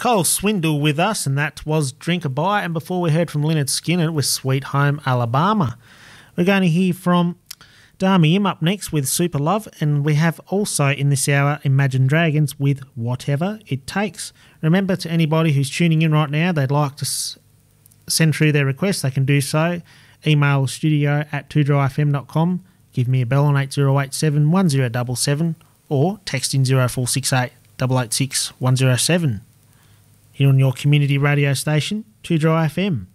Cole Swindle with us, and that was Drink a Bite. And before we heard from Lynyrd Skynyrd with Sweet Home Alabama. We're going to hear from Dami Im up next with Super Love, and we have also in this hour Imagine Dragons with Whatever It Takes. Remember, to anybody who's tuning in right now, they'd like to send through their requests, they can do so. Email studio@2drifm.com, give me a bell on 8087 1077 or text in 0468 886 107 here on your community radio station, 2Dry FM.